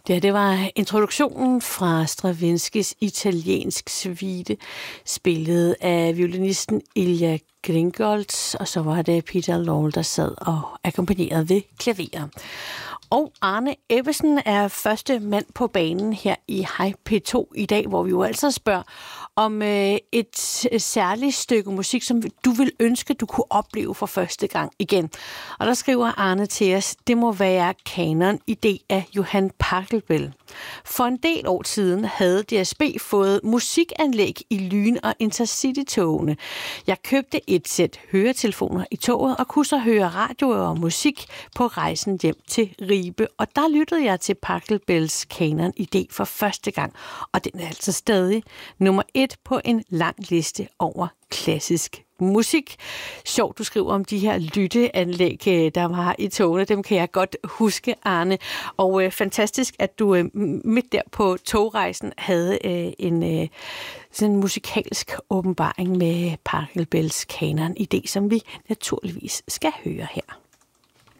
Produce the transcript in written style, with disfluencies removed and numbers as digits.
Ja, det var introduktionen fra Stravinskys italiensk suite, spillet af violinisten Ilja Gringold, og så var det Peter Lowell, der sad og akkompagnerede ved klaveret. Og Arne Ebbesen er første mand på banen her i Hej P2 i dag, hvor vi jo altså spørger om et særligt stykke musik, som du vil ønske, du kunne opleve for første gang igen. Og der skriver Arne til os, det må være Kanon idé af Johan Pachelbel. For en del år siden havde DSB fået musikanlæg i Lyn- og Intercity-togene. Jeg købte et sæt høretelefoner i toget og kunne så høre radio og musik på rejsen hjem til Ribe. Og der lyttede jeg til Pachelbels Kanon idé for første gang. Og den er altså stadig nummer 1 på en lang liste over klassisk musik. Sjovt, du skriver om de her lytteanlæg, der var i togene. Dem kan jeg godt huske, Arne. Og fantastisk, at du midt der på togrejsen havde en sådan musikalsk åbenbaring med Pachelbels Kanon idé, som vi naturligvis skal høre her.